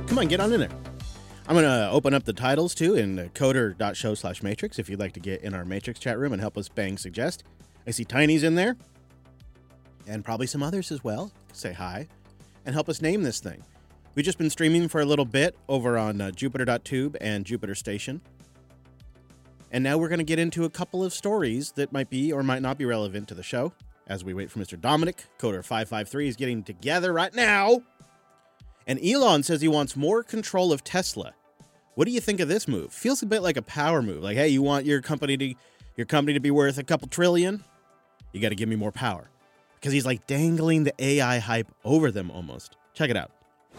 Come on, get on in there. I'm going to open up the titles, too, in coder.show/matrix if you'd like to get in our Matrix chat room and help us bang suggest. I see Tiny's in there, and probably some others as well. Say hi, and help us name this thing. We've just been streaming for a little bit over on Jupiter.tube and Jupiter Station. And now we're going to get into a couple of stories that might be or might not be relevant to the show as we wait for Mr. Dominic. Coder553 is getting together right now. And Elon says he wants more control of Tesla. What do you think of this move? Feels a bit like a power move. Like, hey, you want your company to be worth a couple trillion? You got to give me more power. Because he's like dangling the AI hype over them almost. Check it out.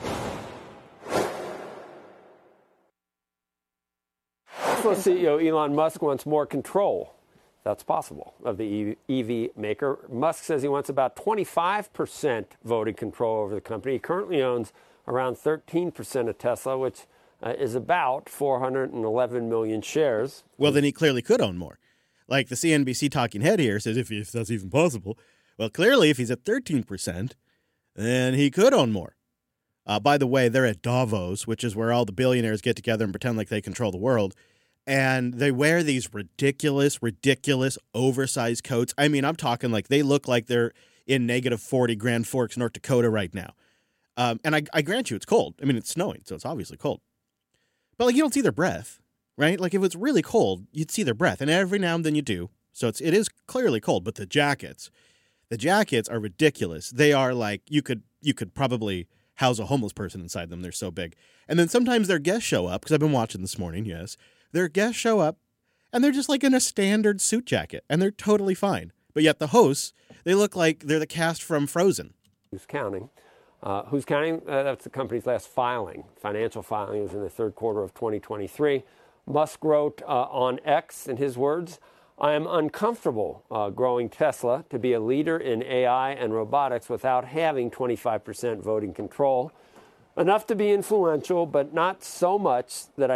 Tesla CEO Elon Musk wants more control, if that's possible, of the EV maker. Musk says he wants about 25% voting control over the company. He currently owns around 13% of Tesla, which is about 411 million shares. Well, then he clearly could own more. Like the CNBC talking head here says, if that's even possible. Well, clearly, if he's at 13%, then he could own more. By the way, they're at Davos, which is where all the billionaires get together and pretend like they control the world. And they wear these ridiculous, oversized coats. I mean, I'm talking like they look like they're in -40 Grand Forks, North Dakota right now. And I grant you, it's cold. I mean, it's snowing, so it's obviously cold. But like, you don't see their breath, right? Like if it's really cold, you'd see their breath. And every now and then you do. So it is clearly cold. But the jackets are ridiculous. They are like, you could probably house a homeless person inside them. They're so big. And then sometimes their guests show up, because I've been watching this morning, yes. Their guests show up, and they're just like in a standard suit jacket, and they're totally fine. But yet the hosts, they look like they're the cast from Frozen. Who's counting? Who's counting? That's the company's last filing. Financial filing was in the third quarter of 2023. Musk wrote on X, in his words, "I am uncomfortable growing Tesla to be a leader in AI and robotics without having 25% voting control. Enough to be influential, but not so much that I